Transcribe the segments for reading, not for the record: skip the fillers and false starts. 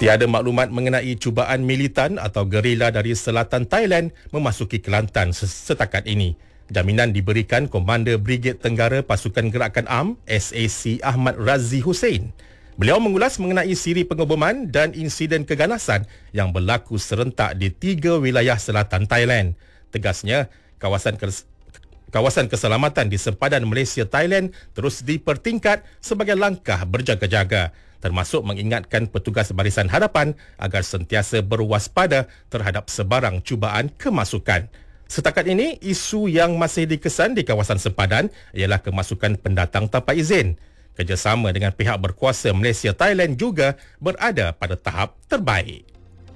Tiada maklumat mengenai cubaan militan atau gerila dari selatan Thailand memasuki Kelantan setakat ini. Jaminan diberikan Komander Brigade Tenggara Pasukan Gerakan ARM SAC Ahmad Razi Hussein. Beliau mengulas mengenai siri pengeboman dan insiden keganasan yang berlaku serentak di 3 wilayah selatan Thailand. Tegasnya, kawasan keselamatan di sempadan Malaysia-Thailand terus dipertingkat sebagai langkah berjaga-jaga, termasuk mengingatkan petugas barisan hadapan agar sentiasa berwaspada terhadap sebarang cubaan kemasukan. Setakat ini, isu yang masih dikesan di kawasan sempadan ialah kemasukan pendatang tanpa izin. Kerjasama dengan pihak berkuasa Malaysia-Thailand juga berada pada tahap terbaik.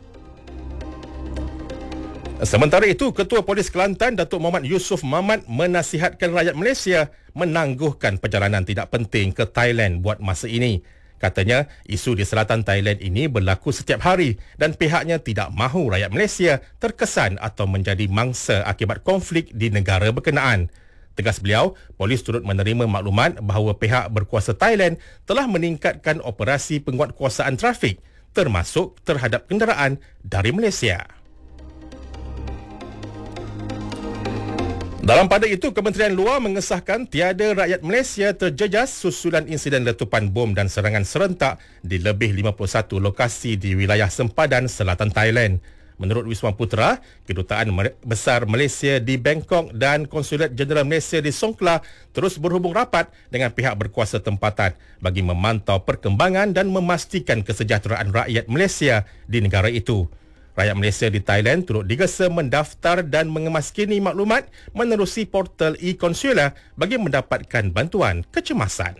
Sementara itu, Ketua Polis Kelantan Datuk Muhammad Yusof Mamat menasihatkan rakyat Malaysia menangguhkan perjalanan tidak penting ke Thailand buat masa ini. Katanya, isu di selatan Thailand ini berlaku setiap hari dan pihaknya tidak mahu rakyat Malaysia terkesan atau menjadi mangsa akibat konflik di negara berkenaan. Tegas beliau, polis turut menerima maklumat bahawa pihak berkuasa Thailand telah meningkatkan operasi penguatkuasaan trafik termasuk terhadap kenderaan dari Malaysia. Dalam pada itu, Kementerian Luar mengesahkan tiada rakyat Malaysia terjejas susulan insiden letupan bom dan serangan serentak di lebih 51 lokasi di wilayah sempadan selatan Thailand. Menurut Wisma Putra, Kedutaan Besar Malaysia di Bangkok dan Konsulat Jeneral Malaysia di Songkla terus berhubung rapat dengan pihak berkuasa tempatan bagi memantau perkembangan dan memastikan kesejahteraan rakyat Malaysia di negara itu. Rakyat Malaysia di Thailand turut digesa mendaftar dan mengemaskini maklumat menerusi portal e-Konsula bagi mendapatkan bantuan kecemasan.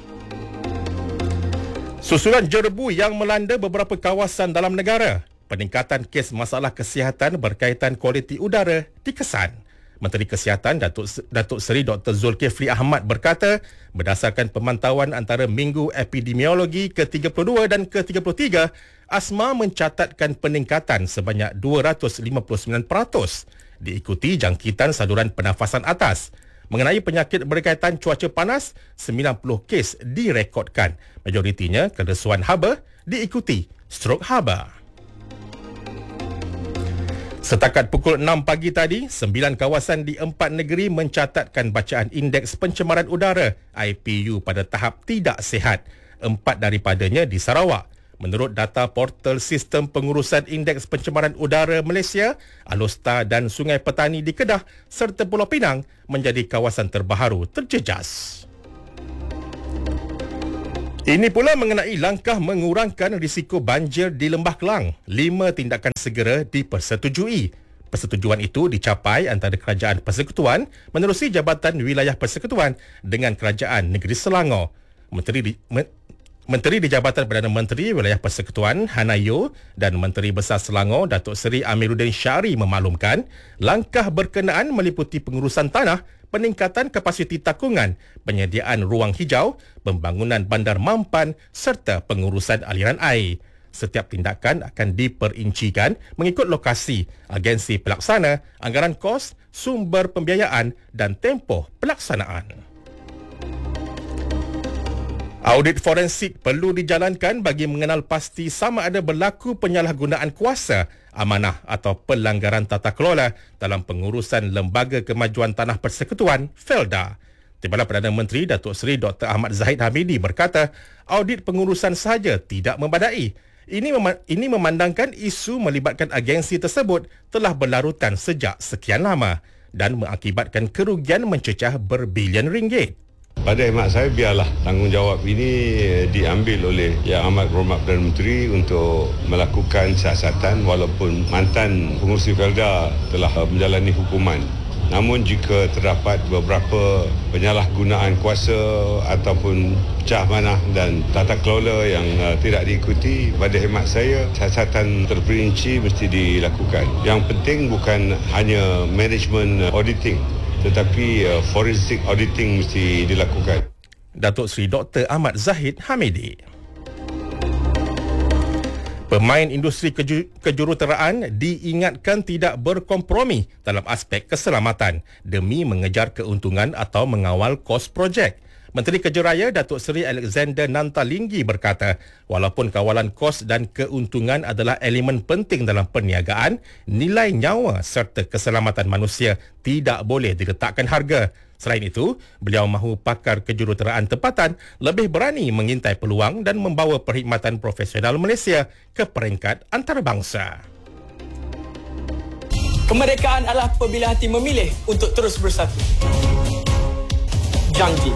Susulan jerbu yang melanda beberapa kawasan dalam negara, peningkatan kes masalah kesihatan berkaitan kualiti udara dikesan. Menteri Kesihatan Datuk Seri Dr. Zulkifli Ahmad berkata, berdasarkan pemantauan antara Minggu Epidemiologi ke-32 dan ke-33, asma mencatatkan peningkatan sebanyak 259%, diikuti jangkitan saluran pernafasan atas. Mengenai penyakit berkaitan cuaca panas, 90 kes direkodkan. Majoritinya keresuan haba, diikuti strok haba. Setakat pukul 6 pagi tadi, 9 kawasan di 4 negeri mencatatkan bacaan indeks pencemaran udara IPU pada tahap tidak sihat. 4 daripadanya di Sarawak. Menurut data portal Sistem Pengurusan Indeks Pencemaran Udara Malaysia, Alostar dan Sungai Petani di Kedah serta Pulau Pinang menjadi kawasan terbaharu terjejas. Ini pula mengenai langkah mengurangkan risiko banjir di Lembah Kelang. 5 tindakan segera dipersetujui. Persetujuan itu dicapai antara Kerajaan Persekutuan menerusi Jabatan Wilayah Persekutuan dengan Kerajaan Negeri Selangor. Menteri di Jabatan Perdana Menteri Wilayah Persekutuan Hanayo dan Menteri Besar Selangor Datuk Seri Amiruddin Syari memaklumkan langkah berkenaan meliputi pengurusan tanah, peningkatan kapasiti takungan, penyediaan ruang hijau, pembangunan bandar mampan serta pengurusan aliran air. Setiap tindakan akan diperincikan mengikut lokasi, agensi pelaksana, anggaran kos, sumber pembiayaan dan tempoh pelaksanaan. Audit forensik perlu dijalankan bagi mengenal pasti sama ada berlaku penyalahgunaan kuasa, amanah atau pelanggaran tata kelola dalam pengurusan Lembaga Kemajuan Tanah Persekutuan, Felda. Timbalan Perdana Menteri Datuk Seri Dr. Ahmad Zahid Hamidi berkata, audit pengurusan sahaja tidak membadai. Ini memandangkan isu melibatkan agensi tersebut telah berlarutan sejak sekian lama dan mengakibatkan kerugian mencecah berbilion ringgit. Pada hemat saya, biarlah tanggungjawab ini diambil oleh Yang Amat Berhormat Perdana Menteri untuk melakukan siasatan walaupun mantan pengurusi Felda telah menjalani hukuman. Namun jika terdapat beberapa penyalahgunaan kuasa ataupun pecah manah dan tata kelola yang tidak diikuti, pada hemat saya siasatan terperinci mesti dilakukan. Yang penting bukan hanya management auditing, tetapi forensik auditing mesti dilakukan. Datuk Seri Dr. Ahmad Zahid Hamidi. Pemain industri kejuruteraan diingatkan tidak berkompromi dalam aspek keselamatan demi mengejar keuntungan atau mengawal kos projek. Menteri Kerja Raya Datuk Seri Alexander Nantalinggi berkata, walaupun kawalan kos dan keuntungan adalah elemen penting dalam perniagaan, nilai nyawa serta keselamatan manusia tidak boleh diletakkan harga. Selain itu, beliau mahu pakar kejuruteraan tempatan lebih berani mengintai peluang dan membawa perkhidmatan profesional Malaysia ke peringkat antarabangsa. Kemerdekaan adalah apabila hati memilih untuk terus bersatu. Janji.